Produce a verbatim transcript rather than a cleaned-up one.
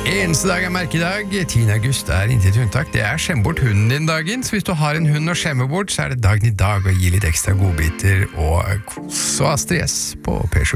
Eneste dag er merkedag. tiende august er intet unntak. Det er skjem bort hunden din dagen, så hvis du har en hund å skjemme bort, så er det dagen i dag å gi litt ekstra godbiter og kos og Astrid S på P sju.